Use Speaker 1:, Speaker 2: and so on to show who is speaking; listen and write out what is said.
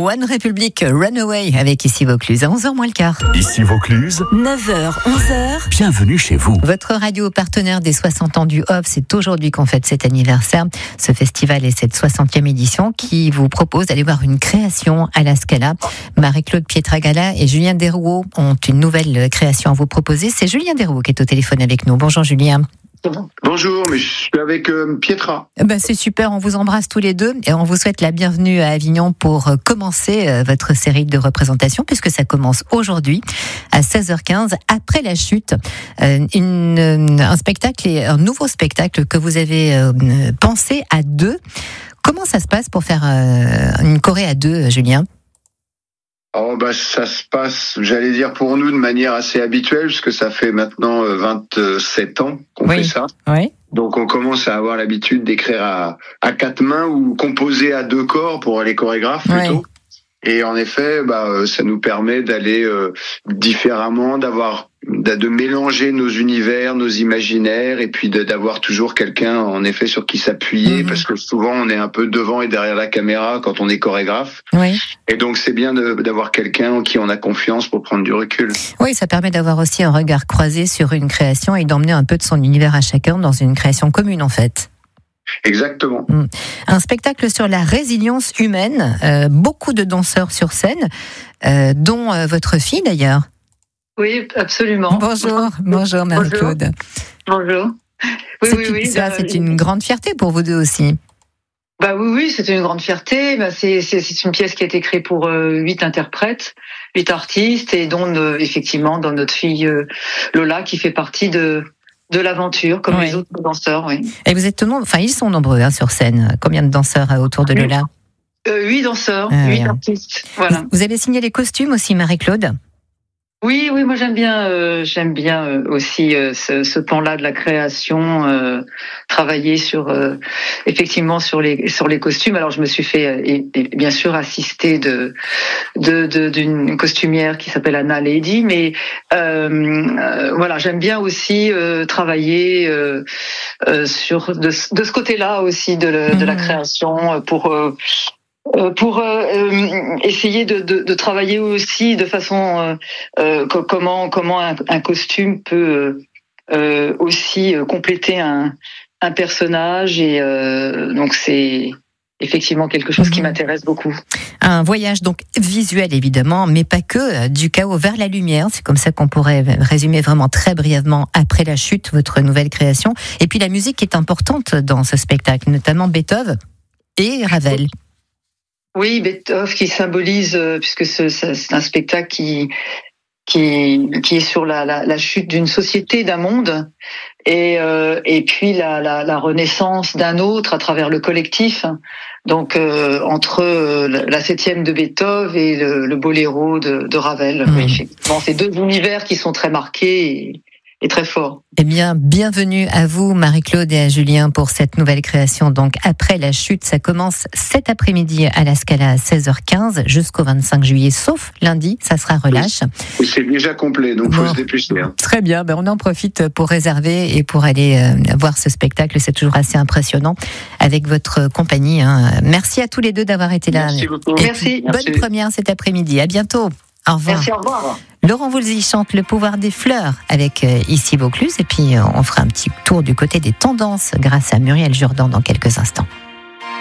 Speaker 1: One Republic Runaway avec Ici Vaucluse à 11h moins le quart.
Speaker 2: Ici Vaucluse,
Speaker 3: 9h, 11h.
Speaker 2: Bienvenue chez vous.
Speaker 1: Votre radio partenaire des 60 ans du HOF, c'est aujourd'hui qu'on fête cet anniversaire. Ce festival est cette 60e édition qui vous propose d'aller voir une création à la Scala. Marie-Claude Pietragala et Julien Desrouaux ont une nouvelle création à vous proposer. C'est Julien Desrouaux qui est au téléphone avec nous. Bonjour Julien.
Speaker 4: Bonjour, mais je suis avec Pietra.
Speaker 1: C'est super, on vous embrasse tous les deux et on vous souhaite la bienvenue à Avignon pour commencer votre série de représentations puisque ça commence aujourd'hui à 16h15 après la chute. Un spectacle, un nouveau spectacle que vous avez pensé à deux. Comment ça se passe pour faire une choré à deux, Julien ?
Speaker 4: Ça se passe, j'allais dire pour nous de manière assez habituelle, puisque ça fait maintenant 27 ans qu'on fait ça.
Speaker 1: Oui.
Speaker 4: Donc on commence à avoir l'habitude d'écrire à quatre mains ou composer à deux corps pour les chorégraphes plutôt. Oui. Et en effet, ça nous permet d'aller différemment, de mélanger nos univers, nos imaginaires, et puis d'avoir toujours quelqu'un en effet sur qui s'appuyer, parce que souvent on est un peu devant et derrière la caméra quand on est chorégraphe.
Speaker 1: Oui.
Speaker 4: Et donc c'est bien d'avoir quelqu'un en qui on a confiance pour prendre du recul.
Speaker 1: Oui, ça permet d'avoir aussi un regard croisé sur une création et d'emmener un peu de son univers à chacun dans une création commune en fait.
Speaker 4: Exactement.
Speaker 1: Un spectacle sur la résilience humaine, beaucoup de danseurs sur scène, dont votre fille d'ailleurs.
Speaker 5: Oui, absolument.
Speaker 1: Bonjour Marie-Claude.
Speaker 5: Bonjour. Oui.
Speaker 1: C'est une grande fierté pour vous deux aussi.
Speaker 5: Oui, c'est une grande fierté. C'est une pièce qui a été créée pour 8 interprètes, 8 artistes, et dont effectivement dans notre fille Lola qui fait partie de l'aventure, comme les autres danseurs, oui.
Speaker 1: Et vous êtes ils sont nombreux sur scène. Combien de danseurs autour de Lola ?
Speaker 5: 8 danseurs, 8 artistes. Voilà.
Speaker 1: Vous avez signé les costumes aussi, Marie-Claude ?
Speaker 5: Oui, moi j'aime bien aussi ce pan-là de la création, travailler effectivement sur les costumes. Alors je me suis fait et bien sûr assister d'une costumière qui s'appelle Anna Lady, mais j'aime bien aussi travailler sur de ce côté-là aussi de la création pour essayer de travailler aussi de façon comment un costume peut aussi compléter un personnage, et donc c'est effectivement quelque chose qui m'intéresse beaucoup.
Speaker 1: Un voyage donc visuel évidemment, mais pas que, du chaos vers la lumière, c'est comme ça qu'on pourrait résumer vraiment très brièvement Après la chute, votre nouvelle création. Et puis la musique est importante dans ce spectacle, notamment Beethoven et Ravel.
Speaker 5: Oui, Beethoven qui symbolise, puisque c'est un spectacle qui est sur la chute d'une société, d'un monde, et puis la renaissance d'un autre à travers le collectif. Donc entre la 7e de Beethoven et le boléro de Ravel. Oui, effectivement, c'est deux univers qui sont très marqués et très fort.
Speaker 1: Eh bien, bienvenue à vous, Marie-Claude, et à Julien pour cette nouvelle création. Donc, Après la chute, ça commence cet après-midi à la Scala à 16h15 jusqu'au 25 juillet, sauf lundi, ça sera relâche.
Speaker 4: Oui, c'est déjà complet, donc faut se dépêcher.
Speaker 1: Très bien, on en profite pour réserver et pour aller voir ce spectacle. C'est toujours assez impressionnant avec votre compagnie. Merci à tous les deux d'avoir été là.
Speaker 4: Merci beaucoup.
Speaker 5: Merci.
Speaker 1: Bonne première cet après-midi. À bientôt. Au revoir.
Speaker 5: Merci, au revoir.
Speaker 1: Laurent Voulzy chante Le pouvoir des fleurs avec Ici Vaucluse, et puis on fera un petit tour du côté des tendances grâce à Muriel Jourdan dans quelques instants.